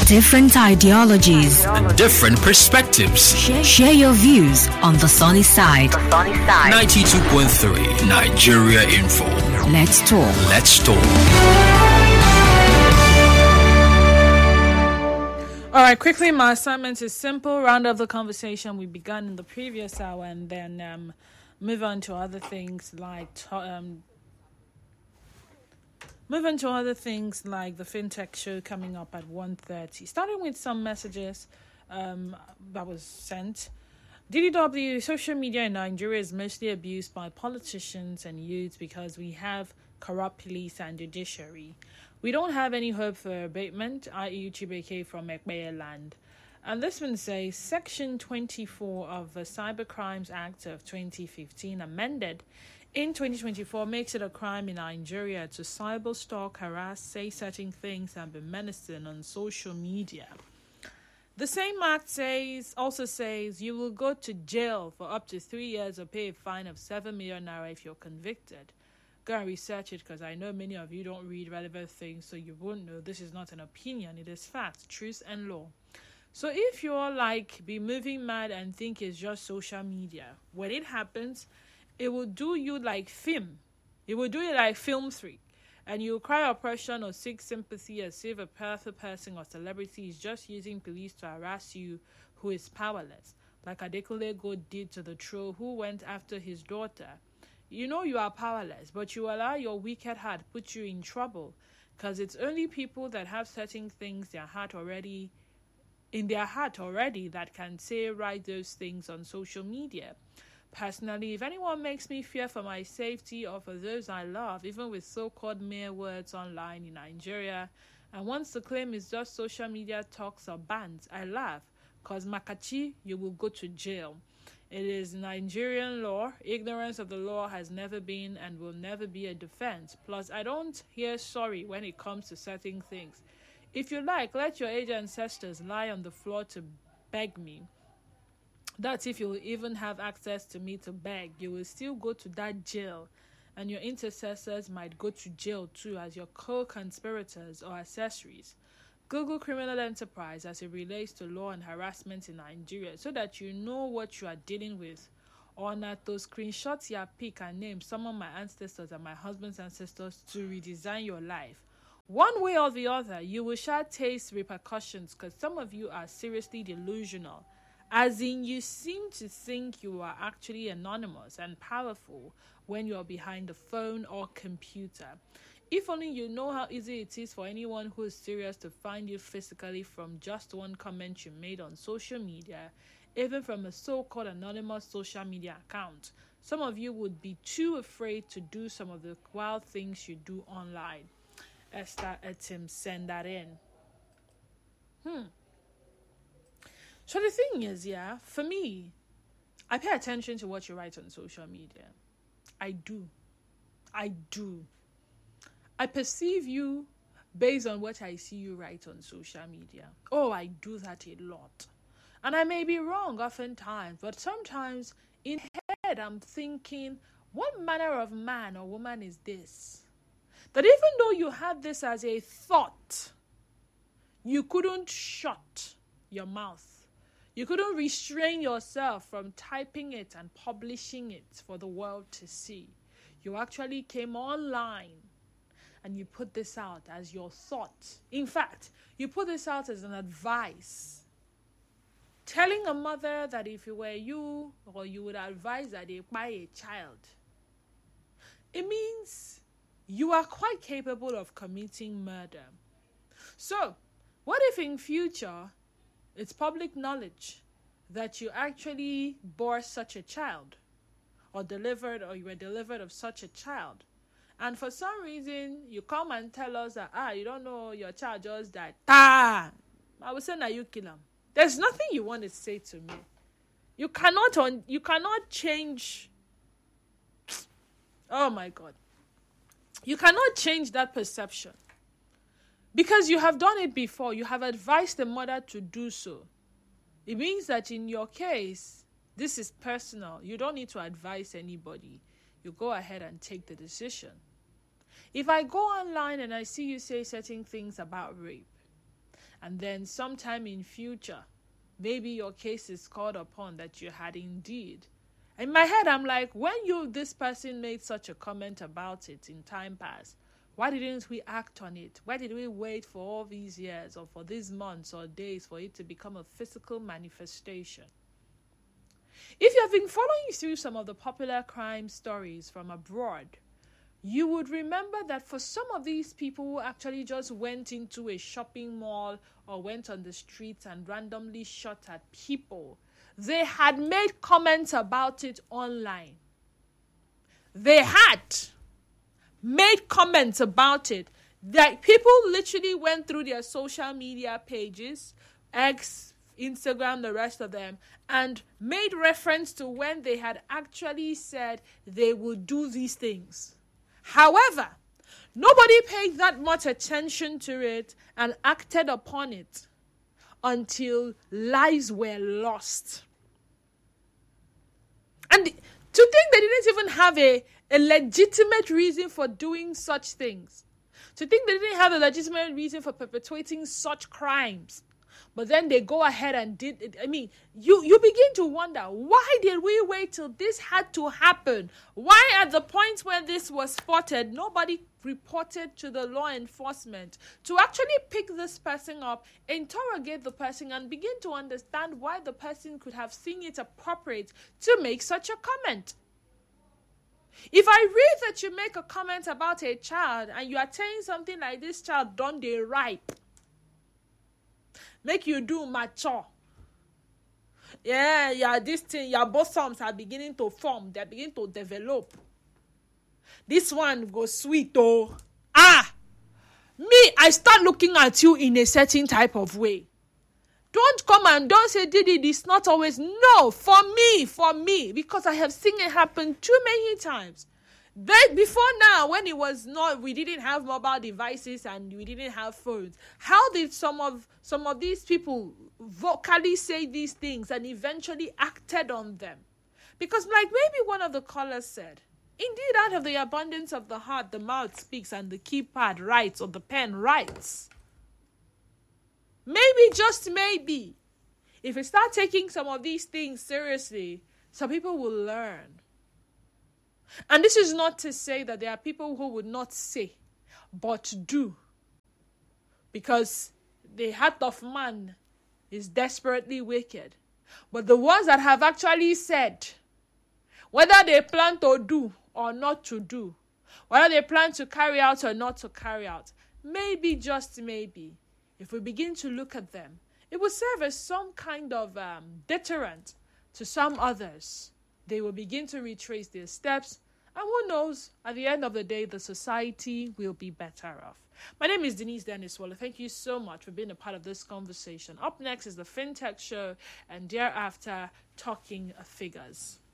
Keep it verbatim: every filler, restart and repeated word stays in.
Different ideologies and different perspectives. Share your views on The Sunny Side. The Sunny Side. ninety-two point three Nigeria Info. Let's talk. Let's talk. All right, quickly, my assignment is simple. Round up the conversation we began in the previous hour and then um, move on to other things like... Um, Move on to other things like the FinTech show coming up at one thirty. Starting with some messages um, that was sent. D D W, social media in Nigeria is mostly abused by politicians and youths because we have corrupt police and judiciary. We don't have any hope for abatement, that is. Chibeke from Ekpeye land. And this one says, Section twenty-four of the Cybercrimes Act of twenty fifteen amended in twenty twenty-four makes it a crime in Nigeria to cyber stalk, harass, say certain things, and be menacing on social media. The same act says also says you will go to jail for up to three years or pay a fine of seven million naira if you're convicted. Go and research it because I know many of you don't read relevant things, so you won't know. This is not an opinion; it is fact, truth, and law. So if you're like be moving mad and think it's just social media, when it happens, it will do you like film. It will do you like film three. And you'll cry oppression or seek sympathy as if a perfect person or celebrity is just using police to harass you who is powerless. Like Adekunle Gold did to the troll who went after his daughter. You know you are powerless, but you allow your wicked heart put you in trouble. Because it's only people that have certain things their heart already, in their heart already that can say write those things on social media. Personally, if anyone makes me fear for my safety or for those I love, even with so-called mere words online in Nigeria, and wants to claim it's just social media talks or bans, I laugh, because Makachi, you will go to jail. It is Nigerian law. Ignorance of the law has never been and will never be a defense. Plus, I don't hear sorry when it comes to certain things. If you like, let your aged ancestors lie on the floor to beg me. That's if you will even have access to me to beg. You will still go to that jail, and your intercessors might go to jail too as your co-conspirators or accessories. Google criminal enterprise as it relates to law and harassment in Nigeria so that you know what you are dealing with. Or not to screenshot your pic and name some of my ancestors and my husband's ancestors to redesign your life. One way or the other, you will shall taste repercussions because some of you are seriously delusional. As in, you seem to think you are actually anonymous and powerful when you are behind the phone or computer. If only you know how easy it is for anyone who is serious to find you physically from just one comment you made on social media, even from a so-called anonymous social media account. Some of you would be too afraid to do some of the wild things you do online. Esther Etim, send that in. Hmm. So the thing is, yeah, for me, I pay attention to what you write on social media. I do. I do. I perceive you based on what I see you write on social media. Oh, I do that a lot. And I may be wrong oftentimes, but sometimes in head I'm thinking, what manner of man or woman is this? That even though you had this as a thought, you couldn't shut your mouth. You couldn't restrain yourself from typing it and publishing it for the world to see. You actually came online and you put this out as your thought. In fact, you put this out as an advice. Telling a mother that if it were you, or you would advise that they buy a child. It means you are quite capable of committing murder. So, what if in future it's public knowledge that you actually bore such a child or delivered or you were delivered of such a child, and for some reason you come and tell us that ah you don't know your child just died. Ah, I would say now you kill him. There's nothing you want to say to me. You cannot on you cannot change. Oh my God. You cannot change that perception. Because you have done it before. You have advised the mother to do so. It means that in your case, this is personal. You don't need to advise anybody. You go ahead and take the decision. If I go online and I see you say certain things about rape, And then sometime in future, maybe your case is called upon that you had indeed. In my head, I'm like, when you, this person made such a comment about it in time past, why didn't we act on it? Why did we wait for all these years or for these months or days for it to become a physical manifestation? If you have been following through some of the popular crime stories from abroad, you would remember that for some of these people who actually just went into a shopping mall or went on the streets and randomly shot at people, they had made comments about it online. They had made comments about it. That people literally went through their social media pages, X, Instagram, the rest of them, and made reference to when they had actually said they would do these things. However, nobody paid that much attention to it and acted upon it until lives were lost. And to think they didn't even have a, a legitimate reason for doing such things. To think they didn't have a legitimate reason for perpetuating such crimes. But then they go ahead and did it. I mean, you, you begin to wonder, why did we wait till this had to happen? Why at the point when this was spotted, nobody reported to the law enforcement to actually pick this person up, interrogate the person, and begin to understand why the person could have seen it appropriate to make such a comment? If I read that you make a comment about a child and you are saying something like, this child done they ripe, make you do mature. Yeah, yeah, this thing, your bosoms are beginning to form. They're beginning to develop. This one goes sweet, oh. Ah, me, I start looking at you in a certain type of way. Don't come and don't say, Didi, this not always. No, for me, for me, because I have seen it happen too many times. Then before now, when it was not, we didn't have mobile devices and we didn't have phones. How did some of some of these people vocally say these things and eventually acted on them? Because like maybe one of the callers said, indeed, out of the abundance of the heart, the mouth speaks and the keypad writes or the pen writes. Maybe, just maybe, if we start taking some of these things seriously, some people will learn. And this is not to say that there are people who would not say, but do. Because the heart of man is desperately wicked. But the ones that have actually said, whether they plan to do or not to do, whether they plan to carry out or not to carry out, maybe, just maybe, if we begin to look at them, it will serve as some kind of um, deterrent to some others. They will begin to retrace their steps, and who knows, at the end of the day, the society will be better off. My name is Denise Dennis Waller. Thank you so much for being a part of this conversation. Up next is the FinTech Show, and thereafter, Talking Figures.